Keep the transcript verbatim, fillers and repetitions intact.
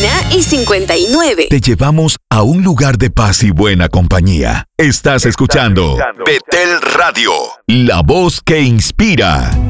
y cincuenta y nueve. Te llevamos a un lugar de paz y buena compañía. Estás escuchando Betel Radio, la voz que inspira.